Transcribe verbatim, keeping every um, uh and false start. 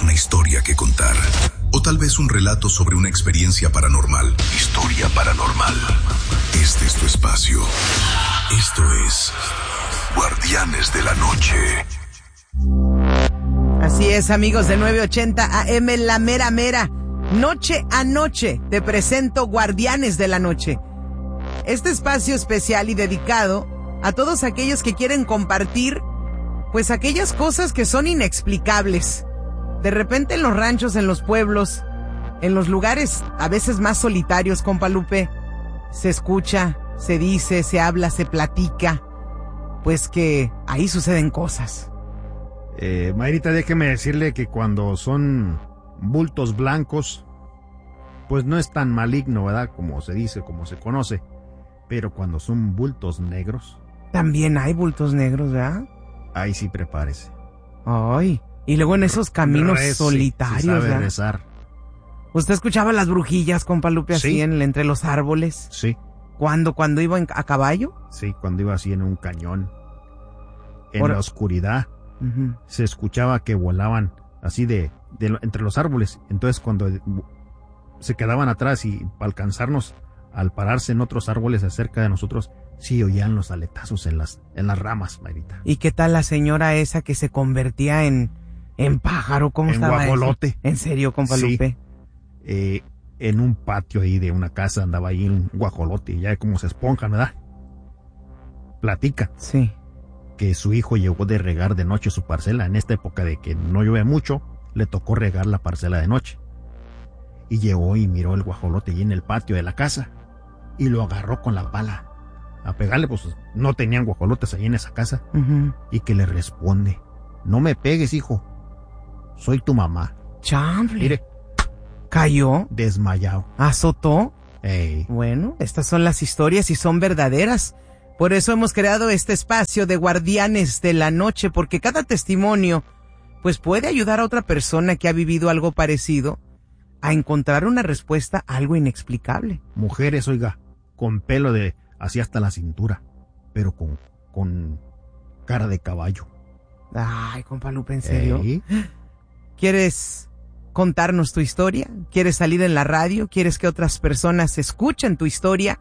tienes una historia que contar. O tal vez un relato sobre una experiencia paranormal. Historia paranormal. Este es tu espacio. Esto es Guardianes de la Noche. Así es, amigos de nueve ochenta A M, la mera mera. Noche a noche te presento Guardianes de la Noche. Este espacio especial y dedicado a todos aquellos que quieren compartir, pues aquellas cosas que son inexplicables. De repente en los ranchos, en los pueblos, en los lugares a veces más solitarios, compa Lupe, se escucha, se dice, se habla, se platica, pues que ahí suceden cosas. Eh, Mayrita, déjeme decirle que cuando son bultos blancos, pues no es tan maligno, ¿verdad? Como se dice, como se conoce. Pero cuando son bultos negros... También hay bultos negros, ¿verdad? Ahí sí prepárese. Ay, y luego en esos caminos Rece, solitarios, si sabe ¿verdad? rezar. ¿Usted escuchaba las brujillas, compa Lupe, así Sí. en, entre los árboles? Sí, ¿Cuándo? ¿Cuando iba en- a caballo? sí, cuando iba así en un cañón. En Ahora- la oscuridad Ujú. se escuchaba que volaban así de, de lo- entre los árboles. Entonces cuando se quedaban atrás y para alcanzarnos, al pararse en otros árboles cerca de nosotros, sí oían los aletazos en las, en las ramas, Mayrita. ¿Y qué tal la señora esa que se convertía en, en pájaro? ¿Cómo En estaba eso? guajolote. ¿En serio, compa Sí. Lupe? Eh, en un patio ahí de una casa andaba ahí un guajolote, ya como se esponjan, ¿verdad? Platica Sí. que su hijo llegó de regar de noche su parcela. En esta época de que no llueve mucho, le tocó regar la parcela de noche. Y llegó y miró el guajolote ahí en el patio de la casa y lo agarró con la pala a pegarle, pues no tenían guajolotes ahí en esa casa. Ujú. Y que le responde: no me pegues, hijo, soy tu mamá. Chamble. Mire, ¿Cayó? desmayado. ¿Azotó? Ey. Bueno, estas son las historias y son verdaderas. Por eso hemos creado este espacio de Guardianes de la Noche, porque cada testimonio pues puede ayudar a otra persona que ha vivido algo parecido a encontrar una respuesta a algo inexplicable. Mujeres, oiga, con pelo de así hasta la cintura, pero con, con cara de caballo. Ay, compa Lupe, ¿en serio? Ey. ¿Quieres contarnos tu historia? ¿Quieres salir en la radio? ¿Quieres que otras personas escuchen tu historia?